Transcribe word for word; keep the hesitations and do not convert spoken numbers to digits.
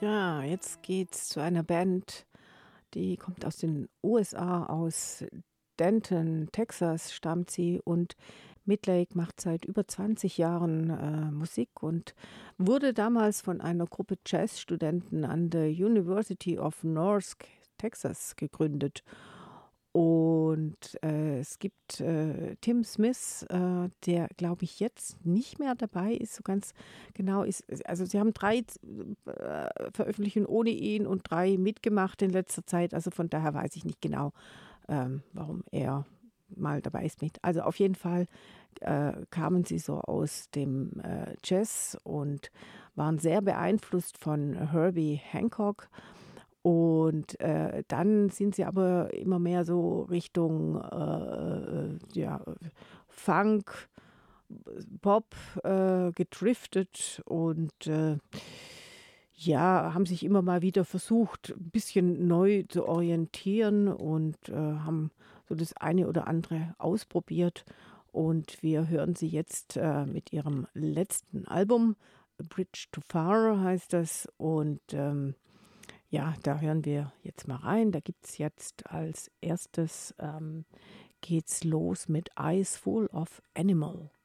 Ja, jetzt geht's zu einer Band, die kommt aus den U S A, aus Denton, Texas stammt sie und Midlake macht seit über zwanzig Jahren, äh, Musik und wurde damals von einer Gruppe Jazzstudenten an der University of North Texas gegründet. Und, äh, es gibt, äh, Tim Smith, äh, der, glaube ich, jetzt nicht mehr dabei ist, so ganz genau ist also, sie haben drei z äh, Veröffentlichungen ohne ihn und drei mitgemacht in letzter Zeit. Also, von daher weiß ich nicht genau, ähm, warum er mal dabei ist mit. Also, auf jeden Fall, äh, kamen sie so aus dem, äh, Jazz und waren sehr beeinflusst von Herbie Hancock. Und, äh, dann sind sie aber immer mehr so Richtung, äh, äh, ja, Funk, Pop, äh, gedriftet und, äh, ja, haben sich immer mal wieder versucht, 'n bisschen neu zu orientieren und, äh, haben so das eine oder andere ausprobiert. Und wir hören sie jetzt, äh, mit ihrem letzten Album. „A Bridge Too Far“ heißt das und, ähm, ja, da hören wir jetzt mal rein. Da gibt's jetzt als erstes ähm, geht's los mit „Eyes Full of Animal“.